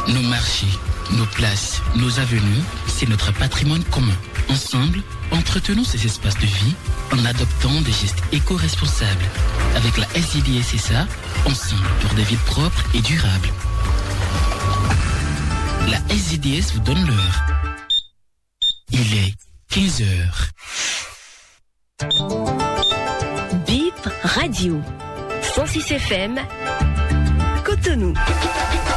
Nos marchés, nos places, nos avenues, c'est notre patrimoine commun. Ensemble, entretenons ces espaces de vie en adoptant des gestes éco-responsables. Avec la SIDS SA, ensemble pour des villes propres et durables. La SIDS vous donne l'heure. Il est 15h. Bip Radio 106 FM Cotonou.